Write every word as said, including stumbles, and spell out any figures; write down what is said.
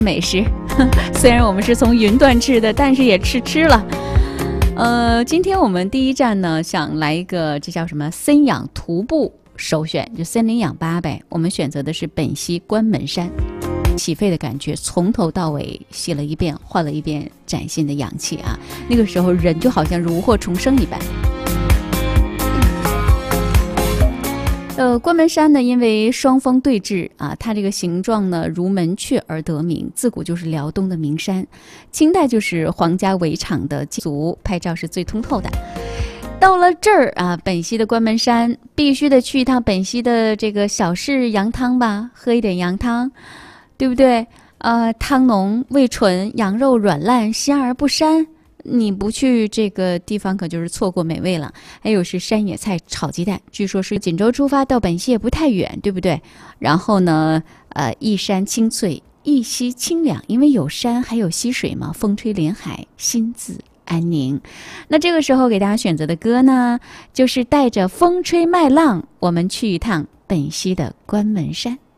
美食，虽然我们是从云端吃的，但是也吃吃了。呃，今天我们第一站呢，想来一个这叫什么森养徒步首选，就森林氧吧呗。我们选择的是本溪关门山，起飞的感觉，从头到尾洗了一遍，换了一遍崭新的氧气啊！那个时候人就好像如获重生一般。呃，关门山呢，因为双峰对峙啊，它这个形状呢如门阙而得名，自古就是辽东的名山。清代就是皇家围场的祭祖，拍照是最通透的。到了这儿啊，本溪的关门山必须得去一趟本溪的这个小式羊汤吧，喝一点羊汤，对不对？呃，汤浓味醇，羊肉软烂，鲜而不膻。你不去这个地方可就是错过美味了。还有是山野菜炒鸡蛋，据说是锦州出发到本溪也不太远，对不对？然后呢，呃，一山青翠，一溪清凉，因为有山还有溪水嘛，风吹连海，心自安宁。那这个时候给大家选择的歌呢，就是带着风吹麦浪，我们去一趟本溪的关门山。